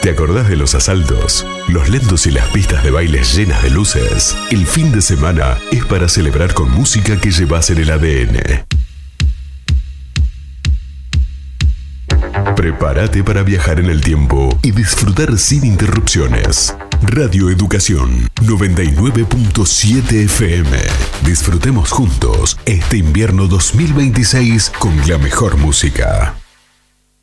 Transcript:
¿Te acordás de los asaltos? Los lentos y las pistas de bailes llenas de luces. El fin de semana es para celebrar con música que llevas en el ADN. Prepárate para viajar en el tiempo y disfrutar sin interrupciones. Radio Educación 99.7 FM. Disfrutemos juntos este invierno 2026 con la mejor música.